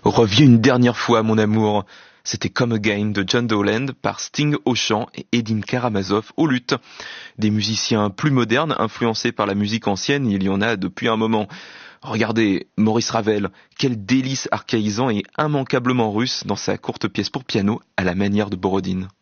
Reviens une dernière fois, mon amour. C'était Come Again de John Dowland par Sting au chant et Edin Karamazov au luth. Des musiciens plus modernes influencés par la musique ancienne, il y en a depuis un moment. Regardez, Maurice Ravel, quel délice archaïsant et immanquablement russe dans sa courte pièce pour piano à la manière de Borodine.